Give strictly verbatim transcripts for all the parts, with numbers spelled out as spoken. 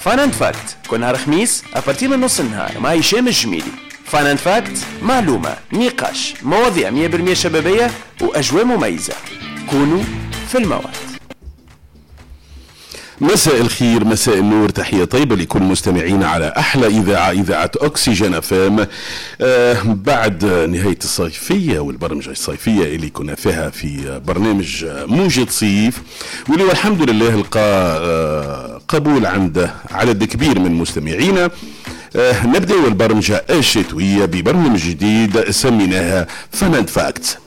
فان اند فاكت كل نهار خميس أبارتي من نص النهار مع هشام الجميلي. فان اند فاكت، معلومة، نقاش، مواضيع مية بالمية شبابية وأجواء مميزة. كونوا في الموعد. مساء الخير، مساء النور، تحية طيبة لكل مستمعينا على أحلى إذاعة، إذاعة أكسجين فام. آه بعد نهاية الصيفية والبرمجة الصيفية اللي كنا فيها في برنامج موجة صيف، واللي والحمد لله لقى آه قبول عند عدد كبير من مستمعينا. آه نبدأ البرمجة الشتوية ببرنامج جديد سميناها فان اند فاكت.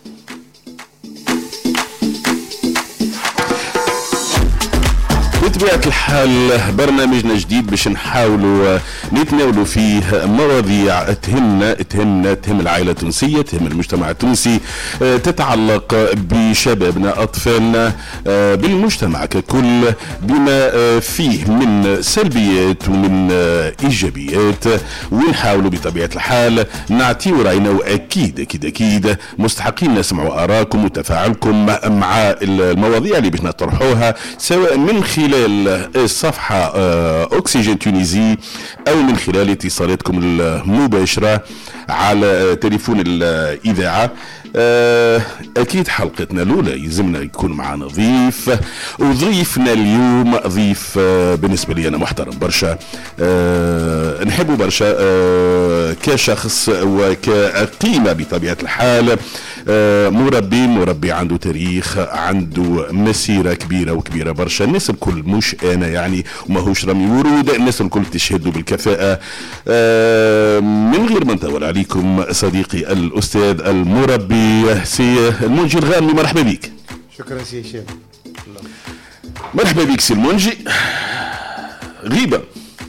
بطبيعة الحال برنامجنا جديد باش نحاولوا نتناولوا فيه مواضيع تهمنا تهمنا تهم العائلة التونسية، تهم المجتمع التونسي، تتعلق بشبابنا، أطفالنا، بالمجتمع ككل، بما فيه من سلبيات ومن إيجابيات، ونحاولوا بطبيعة الحال نعطيو رأينا. وأكيد أكيد أكيد مستحقين نسمعوا آراءكم وتفاعلكم مع المواضيع اللي باش نطرحوها، سواء من خلال الصفحة أكسجين تونيزي أو من خلال اتصالاتكم المباشرة على تليفون الإذاعة. أكيد حلقتنا الأولى يلزمنا يكون معنا ضيف، وضيفنا اليوم ضيف بالنسبة لي أنا محترم برشا، نحبه برشا كشخص وكقيمة بطبيعة الحال. مربي مربي عنده تاريخ، عنده مسيرة كبيرة وكبيرة برشا. الناس الكل، مش أنا يعني وماهوش رمي ورود، الناس الكل تشهدوا بالكفاءة. من غير ما نطول عليكم، صديقي الأستاذ المربي سي المنجي الغامي، مرحبا بك. شكرا سي هشام. مرحبا بك سي المنجي. غيبة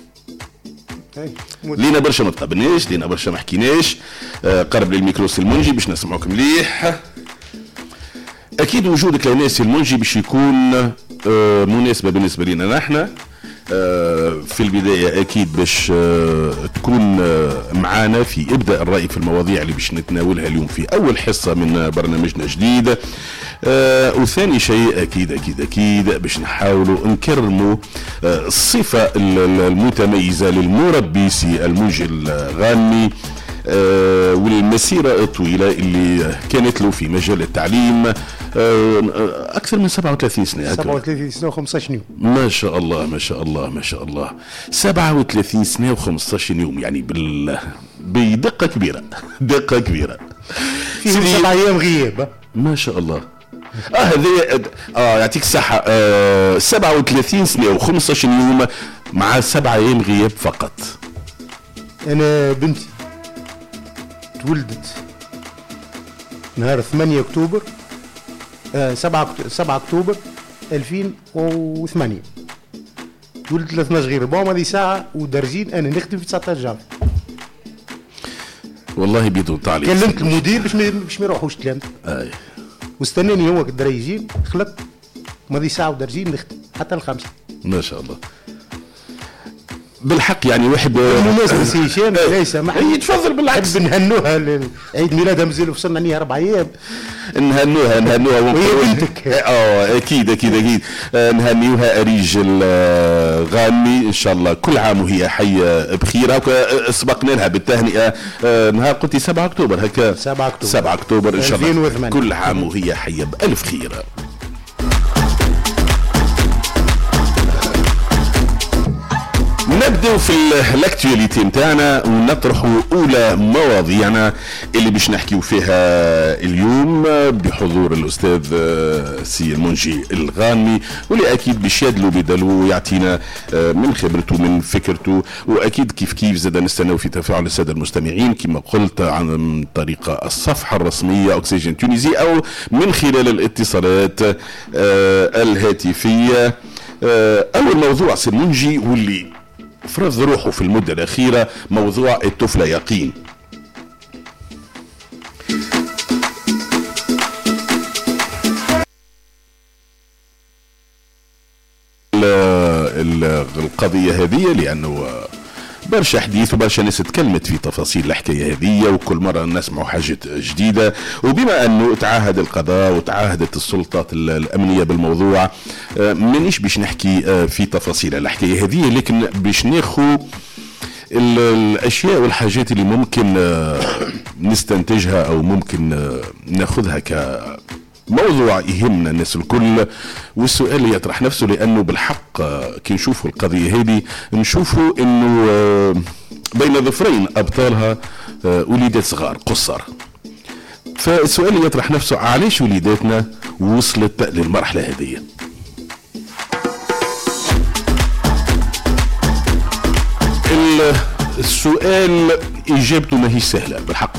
لينا برشا ما تقابلناش، لينا برشا ما حكيناش. آه قرب للميكرو سي المنجي باش نسمعوك مليح. اكيد وجودك لنا سي المنجي باش يكون آه مناسبة بالنسبة لنا نحن. آه في البداية اكيد باش آه تكون آه معانا في ابداء الرأي في المواضيع اللي باش نتناولها اليوم في اول حصة من برنامجنا جديد. آه وثاني شيء اكيد اكيد اكيد باش نحاولوا نكرموا آه الصفة المتميزة للمربي سي المنجي الغامي، آه والمسيرة الطويلة اللي كانت له في مجال التعليم. آه أكثر من سبعة وثلاثين سنة. سبعة وثلاثين سنة وخمسة عشر يوم. ما شاء الله ما شاء الله ما شاء الله. سبعة وثلاثين سنة وخمسة عشر يوم، يعني بال بدقة كبيرة، دقة كبيرة. فيهم سبعة أيام غياب. ما شاء الله. اه هذه اه يعطيك الصحة. آه سبعة وثلاثين سنة وخمسة عشر يوم مع سبعة أيام غياب فقط. أنا بنتي تولدت نهار ثمانية أكتوبر، آه سبعة أكتوبر ألفين وثمانية. تولدت اثنا عشر غير بوم هذه ساعة ودرجين أنا نخدم في تسعة عشر جامعة. والله بدون تعليق. كلمت المدير باش باش ما يروحوش تلام. اي واستناني هو كدريجين خلط ماضي ساعة ودرجين نخدم حتى الخمسة. ما شاء الله. بالحق يعني واحد بالمناسبة سي هشام لا يسمح لي يتفضل بالعكس. نهنوها عيد ميلادها مازال وصلنا عليها أربع أيام. نهنوها نهنوها وهي بنتك. اه اكيد اكيد اكيد. نهنيوها أريج الغامي ان شاء الله كل عام وهي حيه بخير. سبقنا لها بالتهنئه نهار قلتي سبعة أكتوبر هكا. سبعة أكتوبر سبعة أكتوبر ان شاء الله ألفين وثمانية. كل عام وهي حيه بألف خير. نبدأ في الاكتواليتي متاعنا ونطرحوا اولى مواضيعنا اللي باش نحكيو فيها اليوم بحضور الاستاذ سي المنجي الغامي، واللي اكيد باش يدلو بدلو ويعطينا من خبرته من فكرته. واكيد كيف كيف زاد نستناو في تفاعل الساده المستمعين كما قلت عن طريق الصفحه الرسميه أكسجين تونيزي او من خلال الاتصالات الهاتفيه. اول موضوع سي المنجي واللي فرض روحه في المدة الأخيرة موضوع الطفل يقين. القضية هذه لأنه برشا حديث وبرشا ناس تكلمت في تفاصيل الحكايه هذه، وكل مره نسمعوا حاجات جديده. وبما انه تعاهد القضاء وتعاهدت السلطات الامنيه بالموضوع، مانيش باش نحكي في تفاصيل الحكايه هذه، لكن باش ناخذ الاشياء والحاجات اللي ممكن نستنتجها او ممكن ناخذها ك موضوع يهمنا الناس الكل. والسؤال اللي يطرح نفسه، لانه بالحق كي نشوفوا القضيه هذه نشوفوا انه بين ظفرين ابطالها وليدات صغار قصر. فالسؤال اللي يطرح نفسه، علاش وليداتنا وصلت للمرحله هذه؟ السؤال اجابته ما هي سهله بالحق.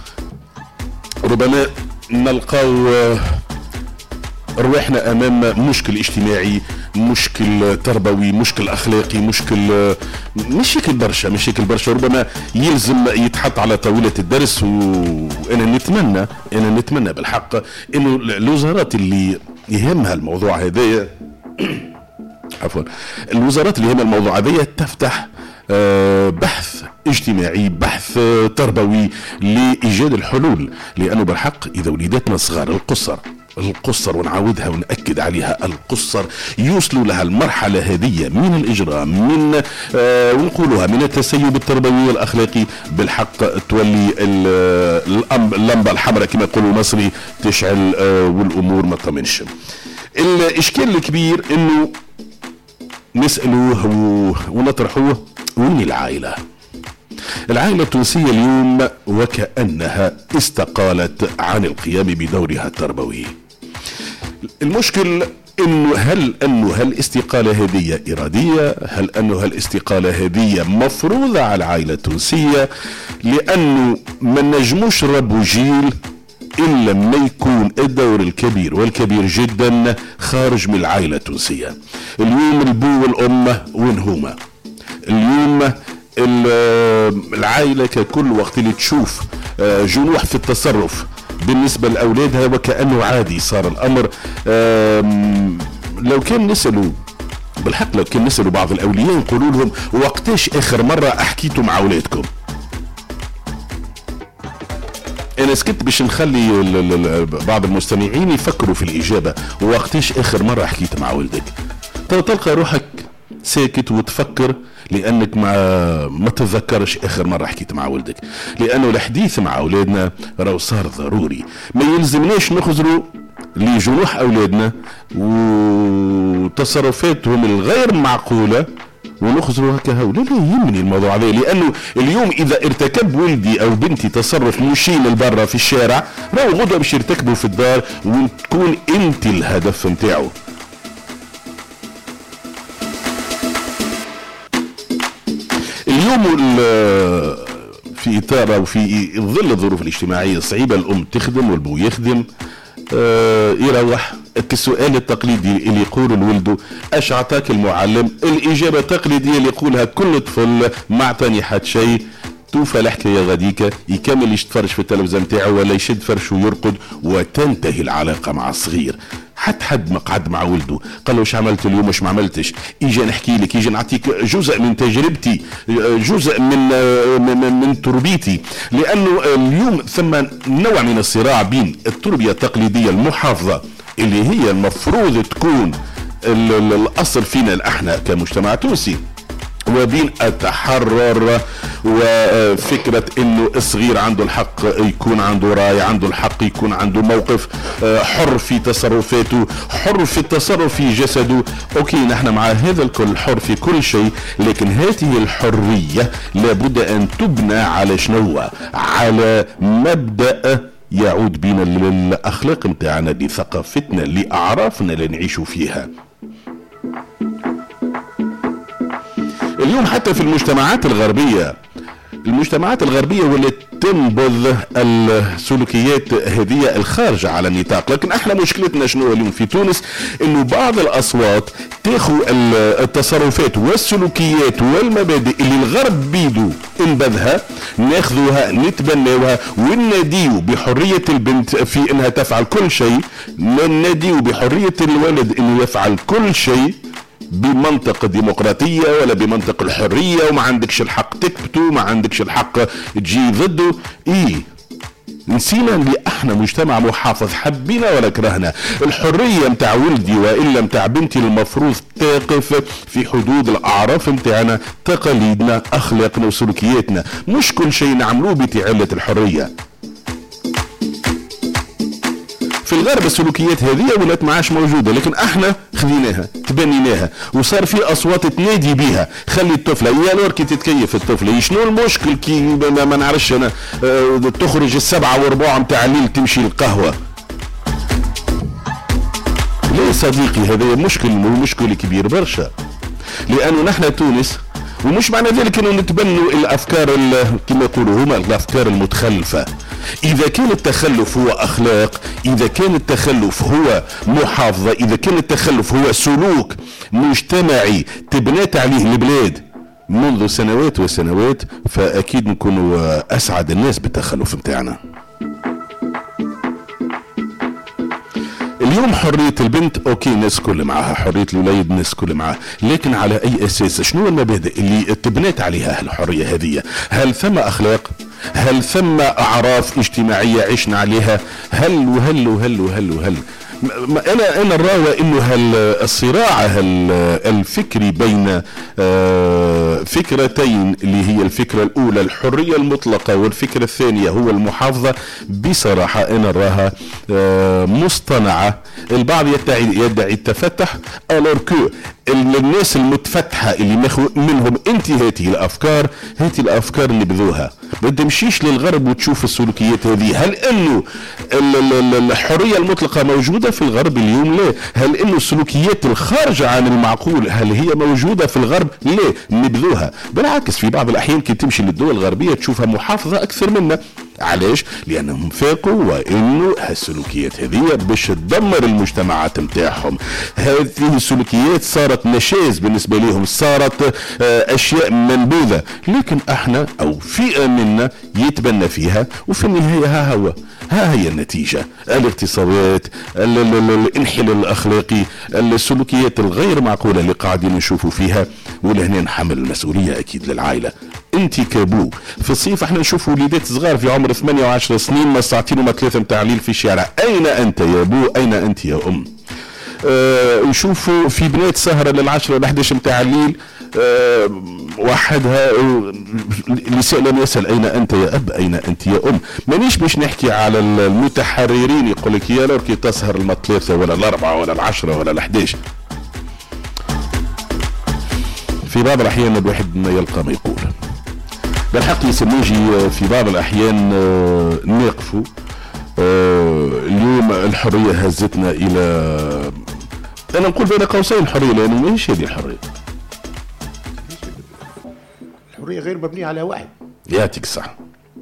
ربما نلقاو رواحنا امام مشكل اجتماعي، مشكل تربوي، مشكل اخلاقي، مشكل مشاكل برشا مشاكل برشا ربما يلزم يتحط على طاوله الدرس. وانا نتمنى انا نتمنى بالحق انه الوزارات اللي يهمها الموضوع هذايا عفوا الوزارات اللي يهمها الموضوع هذايا تفتح بحث اجتماعي، بحث تربوي لإيجاد الحلول. لأنه بالحق إذا وليداتنا صغار القصر القصر ونعاودها ونأكد عليها، القصر يوصلوا لها المرحلة هذه من الإجرام، من آه ونقولها من التسيب التربوي والأخلاقي، بالحق تولي اللمبة الحمراء كما يقولوا المصري تشعل آه والأمور ما تطمنش. الإشكال الكبير إنه نسألوه ونطرحوه، وين العائلة؟ العائلة التونسية اليوم وكأنها استقالت عن القيام بدورها التربوي. المشكل انه هل انه هالاستقالة هذه ارادية؟ هل انه هالاستقالة هذه مفروضة على العائلة التونسية؟ لانه ما نجموش نربوا جيل إن لم يكون الدور الكبير والكبير جدا خارج من العائلة التونسية. اليوم البو والأم وين هما؟ اليوم العائلة ككل وقت اللي تشوف جنوح في التصرف بالنسبة لأولادها وكأنه عادي صار الأمر. لو كان نسألوا بالحق لو كان نسألوا بعض الأولياء نقولوا لهم وقتاش آخر مرة أحكيتوا مع أولادكم؟ انا سكت باش نخلي بعض المستمعين يفكروا في الاجابه. وقتاش اخر مره حكيت مع ولدك؟ تلقى روحك ساكت وتفكر لانك ما ما تتذكرش اخر مره حكيت مع ولدك. لانه الحديث مع اولادنا راهو صار ضروري. ما يلزمناش نخزروا لجروح اولادنا وتصرفاتهم الغير معقوله ونخزروا هكا هو. لا لا يهمني الموضوع هذا، لانه اليوم اذا ارتكب ولدي او بنتي تصرف مشين لبرا في الشارع راهو غدوه باش يرتكبوا في الدار وتكون انت الهدف نتاعو. اليوم في اطار او في ظل الظروف الاجتماعيه الصعيبه، الام تخدم والبو يخدم، آه يروح السؤال التقليدي اللي يقول لولده اش عطاك المعلم؟ الاجابه التقليديه اللي يقولها كل طفل ما عطاني حد شيء. توفى الحكايه غاديكا يكمل يتفرج في التلفزيون نتاعو ولا يشد فرشه ويرقد وتنتهي العلاقه مع الصغير. حتى حد ما قعد مع ولده قال له ايش عملت اليوم ايش ما عملتش، يجي نحكي لك، يجي نعطيك جزء من تجربتي، جزء من من, من تربيتي. لانه اليوم ثم نوع من الصراع بين التربيه التقليديه المحافظه اللي هي المفروض تكون الاصل فينا احنا كمجتمع تونسي، وبين التحرر وفكرة انه الصغير عنده الحق يكون عنده راي، عنده الحق يكون عنده موقف، حر في تصرفاته، حر في التصرف في جسده. اوكي نحن مع هذا الكل، حر في كل شيء، لكن هذه الحرية لابد ان تبنى على شنو؟ على مبدأ يعود بنا للاخلاق متاعنا، لثقافتنا، لاعرافنا اللي نعيشوا فيها. اليوم حتى في المجتمعات الغربية المجتمعات الغربية والتي تنبذ السلوكيات هذه الخارجة على النطاق. لكن احنا مشكلتنا شنو اليوم في تونس؟ انه بعض الاصوات تاخذ التصرفات والسلوكيات والمبادئ اللي الغرب بيدو انبذها، ناخذوها نتبناوها ونناديو بحرية البنت في انها تفعل كل شيء، نناديو بحرية الولد انه يفعل كل شيء، بمنطق الديمقراطية ولا بمنطق الحرية، وما عندكش الحق تكبته، ما عندكش الحق تجي ضده. ايه نسينا اللي احنا مجتمع محافظ، حبينا ولا كرهنا. الحرية متاع ولدي والا متاع بنتي المفروض تقف في حدود الاعراف متاعنا، تقاليدنا، اخلاقنا وسلوكياتنا، مش كل شيء نعملوه بتعلة الحرية. في الغرب السلوكيات هذه ولات معاش موجودة، لكن احنا خذيناها تبنيناها وصار في اصوات تنادي بيها. خلي الطفلة يا نور كي تتكيف الطفلة، شنو المشكل كي ما نعرفش انا اه تخرج السبعة وربع متاع الليل تمشي القهوة؟ ليه صديقي هذا مشكل مشكل كبير برشا، لانه نحن تونس، ومش معنى ذلك انه نتبنوا الافكار كما يقولوا هما الافكار المتخلفة. اذا كان التخلف هو اخلاق، اذا كان التخلف هو محافظة، اذا كان التخلف هو سلوك مجتمعي تبنات عليه البلاد منذ سنوات وسنوات، فاكيد نكونوا اسعد الناس بالتخلف متاعنا. اليوم حرية البنت اوكي الناس كل معها، حرية الوليد الناس كل معها، لكن على اي اساس؟ شنو المبادئ اللي تبنات عليها الحرية هذه؟ هل ثم اخلاق؟ هل ثم اعراف اجتماعية عشنا عليها؟ هل وهل وهل وهل وهل انا انا نراوى انه هالصراع الفكري بين فكرتين، اللي هي الفكرة الاولى الحرية المطلقة والفكرة الثانية هو المحافظة، بصراحة انا نراها مصطنعة. البعض يدعي يدعي التفتح، الور كو الناس المتفتحة اللي منهم انت هاتي الافكار، هاتي الافكار نبذوها، ما تمشيش للغرب وتشوف السلوكيات هذه. هل انه الحرية المطلقة موجودة في الغرب اليوم؟ لا. هل انه السلوكيات الخارجة عن المعقول هل هي موجودة في الغرب؟ لا، نبذوها. بالعكس في بعض الاحيان كي تمشي للدول الغربية تشوفها محافظة اكثر منا. علاش؟ لانهم فاقوا وانه هالسلوكيات هذه باش تدمر المجتمعات متاعهم. هذه السلوكيات صارت نشاز بالنسبة لهم، صارت اشياء منبوذة، لكن احنا او فئة منا يتبنى فيها، وفي النهاية ها هو ها هي النتيجة، الاغتصابات، الانحلال الاخلاقي، السلوكيات الغير معقولة اللي قاعدين نشوفوا فيها. ولهنا نحمل المسؤولية اكيد للعائلة. انت كابو في الصيف احنا نشوف وليدات صغار في عمر ثمانية وعشر سنين ما ساعتين وما ثلاثة متاع الليل في الشارع. اين انت يا ابو؟ اين انت يا ام؟ اه نشوفوا في بنات سهرة للعشرة لحداش متاع الليل، اه وحدها لسه يسأل اين انت يا اب؟ اين انت يا ام؟ مانيش باش نحكي على المتحررين يقول لك يا لوركي تسهر المثلاثة ولا الاربعة ولا العشرة ولا الحداش. في بعض الاحيان الواحد ما يلقى ما يقول. بالحق يسموجي في بعض الاحيان نقفوا. اليوم الحرية هزتنا الى، انا نقول بين قوسين الحرية، لانه ماهيش هذه الحرية. الحرية غير مبنية على وعي. يعطيك الصحة.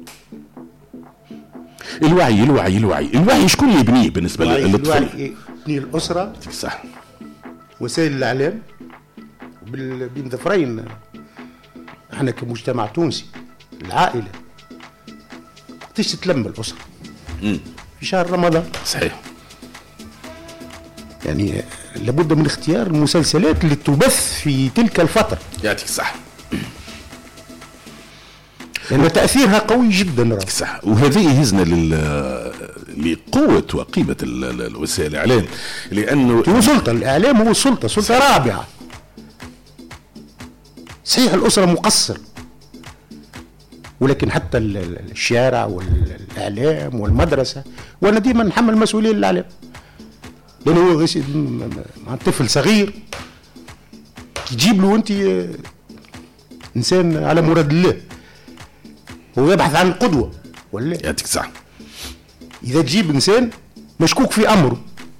الوعي الوعي الوعي الوعي شكون اللي يبنيه بالنسبة للطفل؟ الوعي يبنيه الأسرة. يعطيك الصحة. وسائل الإعلام بين ظفرين. احنا كمجتمع تونسي العائلة وقتاش تتلم الأسرة؟ مم. في شهر رمضان. صحيح. يعني لابد من اختيار المسلسلات اللي تبث في تلك الفترة. يعطيك الصحة. لأن تأثيرها قوي جدا. صح. وهذا يهزنا لل لقوة وقيمة الوسائل الإعلام، لأنه هو سلطة. الإعلام هو سلطة، سلطة رابعة. صحيح الأسرة مقصر، ولكن حتى الشارع والإعلام والمدرسة، وأنا ديما نحمل مسؤولية للإعلام، لأنه هو مع طفل صغير تجيب له أنت إنسان على مراد الله، هو يبحث عن القدوة ولا؟ يعطيك صح. إذا تجيب إنسان مشكوك في أمره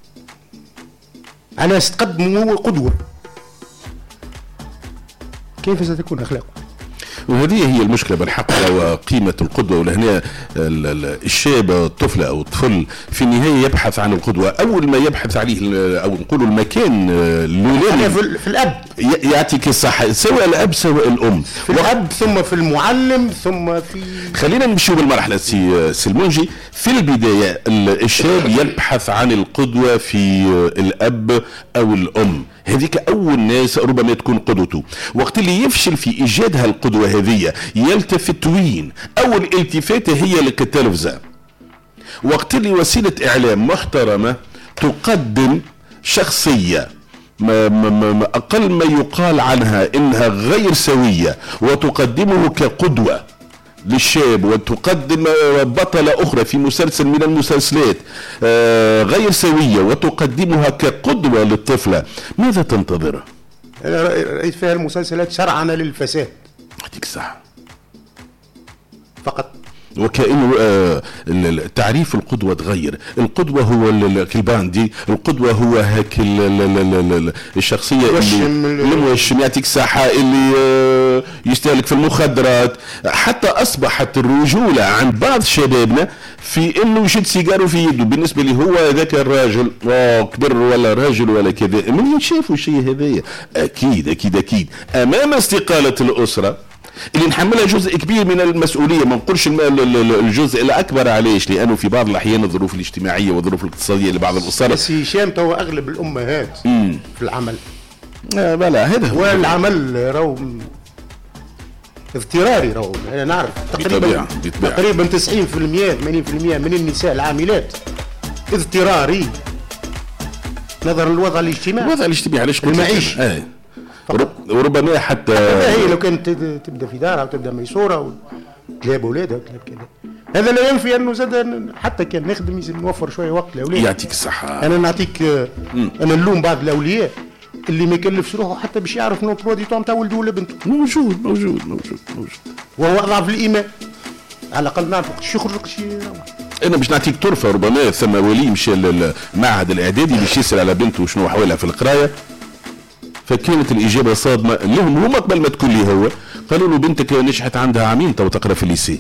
على تقدمه هو قدوة، كيف ستكون أخلاقه؟ وهذه هي المشكلة بالحق، وقيمة القدوة. ولهنا الشاب الطفل أو الطفل في النهاية يبحث عن القدوة. أول ما يبحث عليه أو نقولوا المكان الأولاني في, في الأب، يعطيك الصحة، سواء الأب سواء الأم، في الأب ثم في المعلم ثم في. خلينا نمشي بالمرحلة سي سلمونجي. في البداية الشاب يبحث عن القدوة في الأب أو الأم، هذيك اول ناس ربما تكون قدوته. وقت اللي يفشل في ايجاد هالقدوه هذه يلتفت وين؟ اول التفاته هي لك التلفزه. وقت اللي وسيله اعلام محترمه تقدم شخصيه ما ما ما اقل ما يقال عنها انها غير سويه وتقدمه كقدوه للشاب، وتقدم بطلة أخرى في مسلسل من المسلسلات غير سوية وتقدمها كقدوة للطفلة، ماذا تنتظر؟ أنا رأيت فيها المسلسلات شرعنة للفساد. يعطيك الصحة. فقط. وكأنه تعريف القدوة تغير. القدوة هو الكلباندي، القدوة هو هيك الشخصية اللي الموشم يعطيك ساحة اللي يستهلك في المخدرات. حتى أصبحت الرجولة عند بعض شبابنا في انه يشد سيجاره في يده، بالنسبة لي هو ذاك الراجل كبر ولا راجل ولا كذا. من يشافوا الشيء هذايا؟ اكيد اكيد اكيد امام استقالة الأسرة اللي نحملها جزء كبير من المسؤولية، ما نقولش الجزء الأكبر. عليش؟ لأنه في بعض الأحيان الظروف الاجتماعية والظروف الاقتصادية لبعض الأسر. بس هشام تو أغلب الأمهات مم. في العمل آه بلا هذا هو والعمل رو اضطراري. رو أنا نعرف تقريبا تقريبا تسعين بالمئة ثمانين بالمئة من النساء العاملات اضطراري نظرا للوضع الاجتماعي. الوضع الاجتماعي علاش المعيشة آه. وربما حتى هي لو كانت تبدا في دارها وتبدا ميسوره وتلعب اولادها وتلعب كذا، هذا لا ينفي انه زاد حتى كان نخدم لازم نوفر شويه وقت لاولادي. يعطيك الصحه. انا نعطيك مم. انا نلوم بعض الاولياء اللي ما يكلفش روحه حتى باش يعرف نو برودي تاع نتاع ولده ولا بنته. موجود موجود موجود موجود وهو اضعف الايمان، على الاقل نعرف وقتاش يخرج وقتاش انا باش نعطيك طرفه. ربما ثم ولي مشى للمعهد الاعدادي باش يسال على بنته شنو احوالها في القرايه، فكانت الإجابة صادمة لهم هم قبل ما تكون لي هو. قالوا له بنتك نجحت عندها عامين تو تقرأ في الليسي.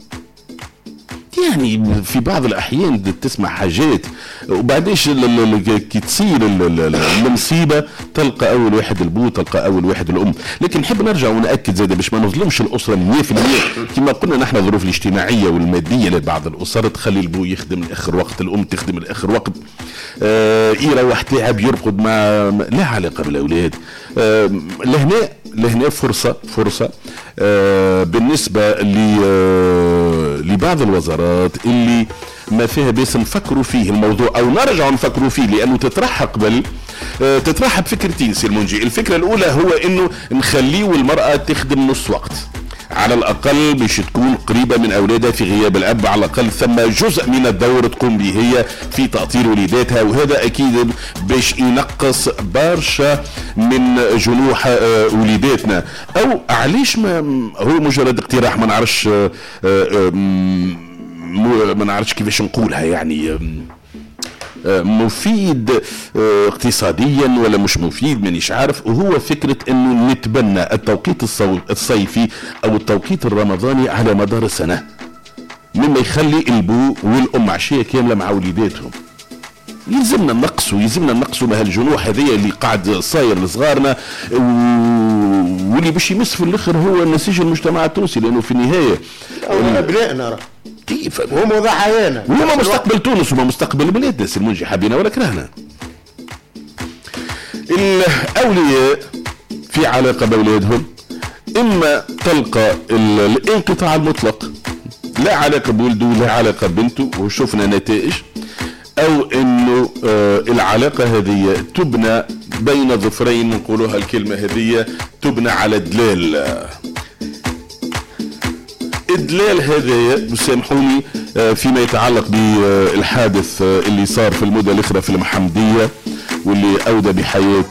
يعني في بعض الأحيان تسمع حاجات وبعديش كي تصير المصيبة تلقى أول واحد البو، تلقى أول واحد الأم. لكن نحب نرجع ونأكد زاده باش ما نظلمش الأسرة مية في المية. كما قلنا نحن الظروف الاجتماعية والمادية لبعض الأسر تخلي البو يخدم لآخر وقت، الأم تخدم لآخر وقت. آه يروح تلعب يرقد مع لا علاقة بالأولاد. آه لهنا لهنا فرصة فرصة آه بالنسبة لبعض الوزارات اللي ما فيها بس نفكروا فيه الموضوع او نرجع نفكروا فيه، لانه تطرح قبل آه تطرح بفكرتين سير منجي. الفكرة الاولى هو انه نخليو المرأة تخدم نص وقت على الاقل باش تكون قريبه من اولادها في غياب الاب، على الاقل ثم جزء من الدور تقوم به هي في تأطير وليداتها، وهذا اكيد باش ينقص برشا من جنوح وليداتنا. او علاش ما هو مجرد اقتراح ما نعرفش ما نعرفش كيفاش نقولها، يعني مفيد اقتصاديا ولا مش مفيد مانيش عارف. وهو فكرة انه نتبنى التوقيت الصيفي او التوقيت الرمضاني على مدار السنة، مما يخلي البو والام عشية كاملة مع وليداتهم. يلزمنا نقصوا يلزمنا نقصوا من هالجنوح هذيا اللي قاعد صاير لصغارنا واللي باش يمس في الاخر هو نسيج المجتمع التونسي، لانه في النهاية ابنائنا كيف وهم ضحايانا وهم مستقبل تونس وهم مستقبل بلادنا سي المنجي، حبينا ولا كرهنا. الاولياء في علاقه باولادهم اما تلقى الانقطاع المطلق، لا علاقه بولده لا علاقه ببنته وشفنا نتائج، او انه آه العلاقه هذه تبنى بين ظفرين، نقولوها الكلمه هذه تبنى على دلال. الدلال هذا سامحوني فيما يتعلق بالحادث اللي صار في المدة الأخرى في المحمدية واللي أودى بحياة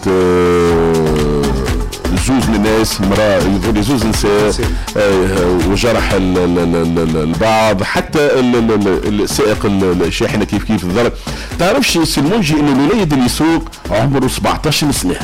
زوز من الناس، امرأة يقول زوز نساء وجرح البعض، حتى السائق الشاحنة كيف كيف الضرب. تعرفش سي المنجي إنه الوليد اللي يسوق عمره سبعطاش سنة.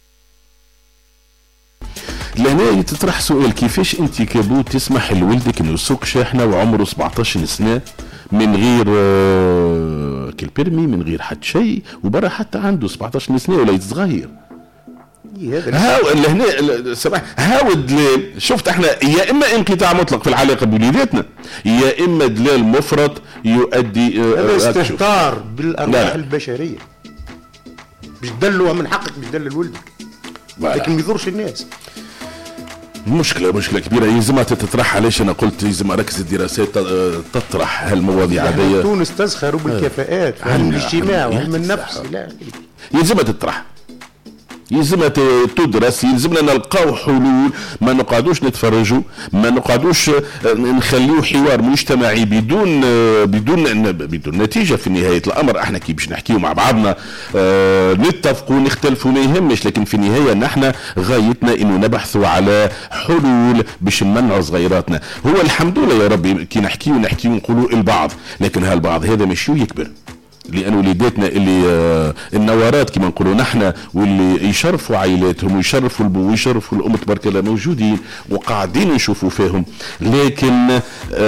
لهنا تطرح سؤال، كيفاش انت كابو تسمح لولدك انه يسوق شاحنه وعمره سبعطاش سنه من غير آه كل بيرمي، من غير حتى شيء، وبرا حتى عنده سبعطاش سنه ولا صغير. هاو لهنا سمح هاو الدلال. شفت احنا يا اما انقطاع مطلق في العلاقه بوليداتنا يا اما دلال مفرط يؤدي هذا آه استهتار بالارواح البشريه. باش تدلوا من حقك باش تدلل ولدك، لكن ما يضرش الناس. مشكلة مشكلة كبيرة يلزمها تطرح. علاش أنا قلت يلزم مراكز الدراسات تطرح هالمواضيع هذيا. تونس تزخر بالكفاءات في علم الاجتماع وعلم النفس، لا يلزمها تطرح، يلزمها تدرس، يلزمنا نلقاو حلول، ما نقعدوش نتفرجوا، ما نقعدوش نخليو حوار مجتمعي بدون بدون بدون نتيجه. في نهايه الامر احنا كي باش نحكيو مع بعضنا اه نتفقوا نختلفوا ما يهمش، لكن في النهايه نحن غايتنا انه نبحثوا على حلول باش نمنعوا صغيراتنا. هو الحمد لله يا ربي كي نحكيو نحكيو نقولوا البعض، لكن هالبعض هذا مش يكبر، لأن وليداتنا اللي آه النوارات كما نقولوا نحن، واللي يشرفوا عائلاتهم ويشرفوا البو ويشرفوا الأم تبارك الله موجودين وقاعدين نشوفوا فيهم، لكن آه